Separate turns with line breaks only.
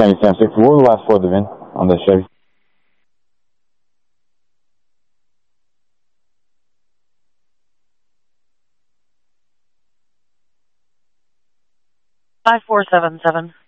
Sandy Sam 6. What was the last four of the VIN on the Chevy?
$5477.